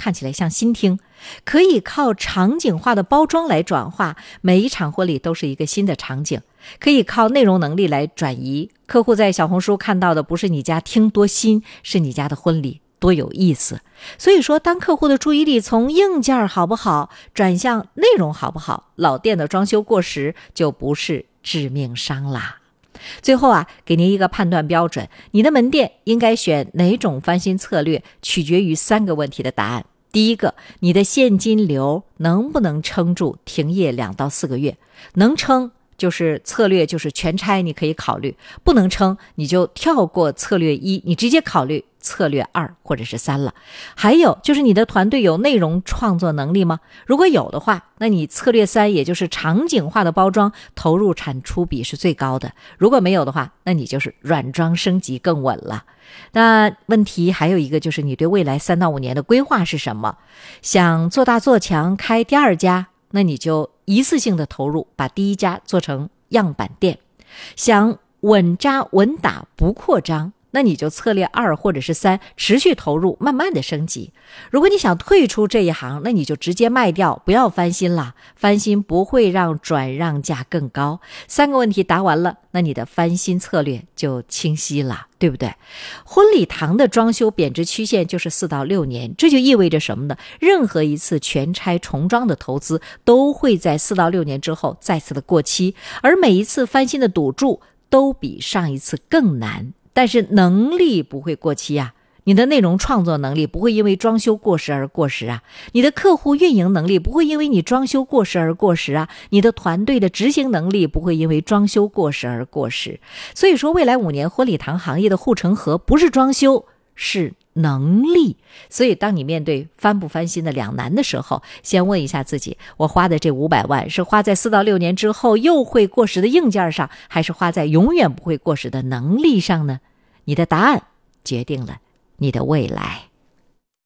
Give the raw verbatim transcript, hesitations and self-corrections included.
看起来像新厅，可以靠场景化的包装来转化，每一场婚礼都是一个新的场景，可以靠内容能力来转移。客户在小红书看到的不是你家厅多新，是你家的婚礼多有意思。所以说，当客户的注意力从硬件好不好转向内容好不好，老店的装修过时就不是致命伤啦。最后啊，给您一个判断标准，你的门店应该选哪种翻新策略，取决于三个问题的答案。第一个，你的现金流能不能撑住停业两到四个月？能撑就是策略就是全拆，你可以考虑；不能撑，你就跳过策略一，你直接考虑策略二或者是三了。还有就是你的团队有内容创作能力吗？如果有的话，那你策略三，也就是场景化的包装，投入产出比是最高的。如果没有的话，那你就是软装升级更稳了。那问题还有一个，就是你对未来三到五年的规划是什么？想做大做强开第二家，那你就一次性的投入，把第一家做成样板店。想稳扎稳打不扩张，那你就策略二或者是三，持续投入，慢慢的升级。如果你想退出这一行，那你就直接卖掉，不要翻新了，翻新不会让转让价更高。三个问题答完了，那你的翻新策略就清晰了，对不对？婚礼堂的装修贬值曲线就是四到六年，这就意味着什么呢？任何一次全拆重装的投资都会在四到六年之后再次的过期，而每一次翻新的赌注都比上一次更难。但是能力不会过期啊，你的内容创作能力不会因为装修过时而过时啊，你的客户运营能力不会因为你装修过时而过时啊，你的团队的执行能力不会因为装修过时而过时。所以说，未来五年婚礼堂行业的护城河不是装修，是能力。所以当你面对翻不翻新的两难的时候，先问一下自己，我花的这五百万是花在四到六年之后又会过时的硬件上，还是花在永远不会过时的能力上呢？你的答案决定了你的未来。